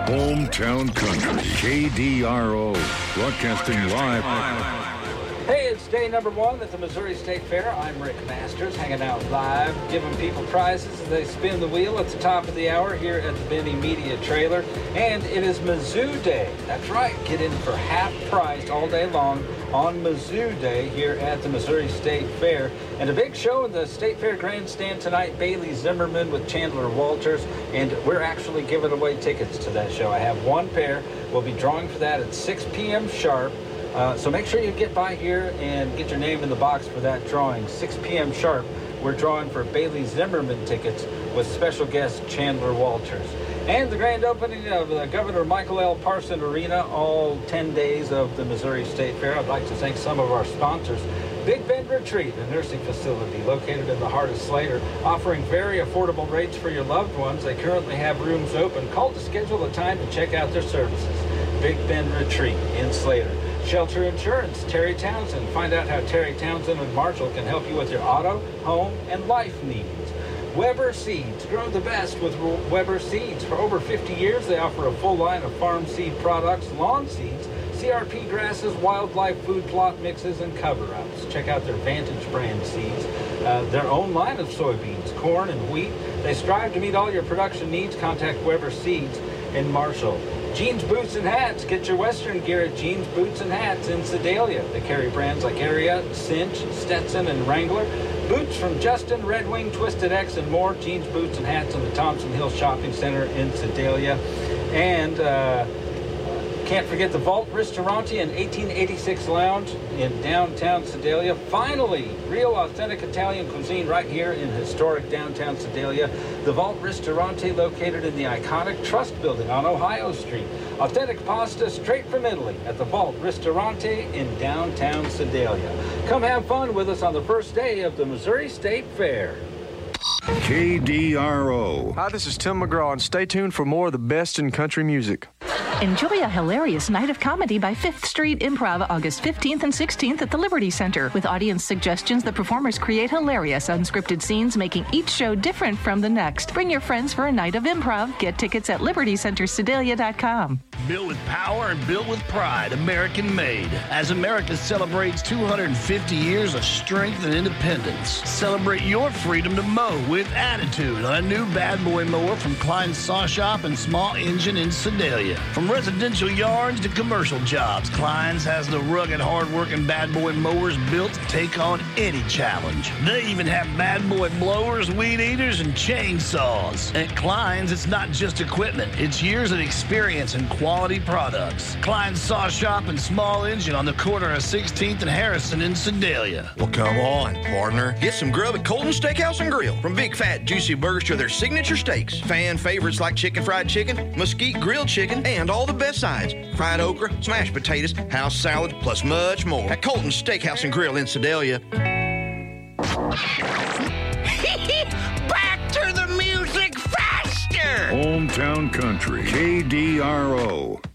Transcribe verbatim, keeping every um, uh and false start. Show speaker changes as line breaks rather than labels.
Hometown Country, K D R O, broadcasting live.
Hey, it's day number one at the Missouri State Fair. I'm Rick Masters, hanging out live, giving people prizes as they spin the wheel at the top of the hour here at the Benny Media Trailer. And it is Mizzou Day. That's right. Get in for half price all day long on Mizzou Day here at the Missouri State Fair. And a big show in the State Fair Grandstand tonight, Bailey Zimmerman with Chandler Walters. And we're actually giving away tickets to that show. I have one pair. We'll be drawing for that at six p.m. sharp. Uh, so make sure you get by here and get your name in the box for that drawing. six p.m. sharp, we're drawing for Bailey Zimmerman tickets with special guest Chandler Walters. And the grand opening of the Governor Michael L. Parson Arena, all ten days of the Missouri State Fair. I'd like to thank some of our sponsors. Big Bend Retreat, a nursing facility located in the heart of Slater, offering very affordable rates for your loved ones. They currently have rooms open. Call to schedule a time to check out their services. Big Bend Retreat in Slater. Shelter Insurance, Terry Townsend. Find out how Terry Townsend and Marshall can help you with your auto, home, and life needs. Weber Seeds. Grow the best with Weber Seeds. For over fifty years, they offer a full line of farm seed products, lawn seeds, C R P grasses, wildlife food plot mixes, and cover-ups. Check out their Vantage brand seeds. Uh, their own line of soybeans, corn, and wheat. They strive to meet all your production needs. Contact Weber Seeds in Marshall. Jeans, boots, and hats. Get your Western gear at Jeans, Boots, and Hats in Sedalia. They carry brands like Ariat, Cinch, Stetson, and Wrangler. Boots from Justin, Red Wing, Twisted X, and more. Jeans, Boots, and Hats in the Thompson Hill Shopping Center in Sedalia. And uh, can't forget the Vault Ristorante and eighteen eighty-six Lounge in downtown Sedalia. Finally, real authentic Italian cuisine right here in historic downtown Sedalia. The Vault Ristorante, located in the iconic Trust Building on Ohio Street. Authentic pasta straight from Italy at the Vault Ristorante in downtown Sedalia. Come have fun with us on the first day of the Missouri State Fair.
K D R O.
Hi, this is Tim McGraw, and stay tuned for more of the best in country music.
Enjoy a hilarious night of comedy by Fifth Street Improv August fifteenth and sixteenth at the Liberty Center. With audience suggestions, the performers create hilarious unscripted scenes, making each show different from the next. Bring your friends for a night of improv. Get tickets at liberty center sedalia dot com.
Built with power and built with pride, American made. As America celebrates two hundred fifty years of strength and independence, celebrate your freedom to mow with attitude on a new bad boy mower from Klein's Saw Shop and Small Engine in Sedalia. From residential yards to commercial jobs, Klein's has the rugged, hard-working bad boy mowers built to take on any challenge. They even have bad boy blowers, weed eaters, and chainsaws. At Klein's, it's not just equipment. It's years of experience and quality products. Klein's Saw Shop and Small Engine on the corner of sixteenth and Harrison in Sedalia.
Well, come on, partner. Get some grub at Colton Steakhouse and Grill. From big, fat, juicy burgers to their signature steaks. Fan favorites like chicken fried chicken, mesquite grilled chicken, and all the best sides. Fried okra, smashed potatoes, house salad, plus much more. At Colton Steakhouse and Grill in Sedalia.
Back to the music faster!
Hometown Country, K D R O.